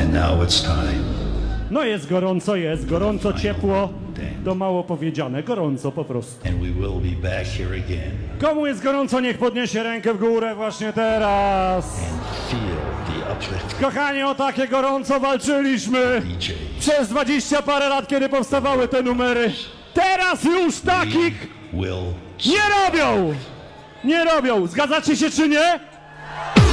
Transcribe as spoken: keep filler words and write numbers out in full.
And now it's time. No jest gorąco, jest gorąco, ciepło, to mało powiedziane, gorąco po prostu. And we will be back here again. Komu jest gorąco, niech podniesie rękę w górę właśnie teraz. And feel the uplift. Kochani, o takie gorąco walczyliśmy D J. przez dwadzieścia parę lat, kiedy powstawały te numery. Teraz już takich Will nie robią! Nie robią! Zgadzacie się czy nie?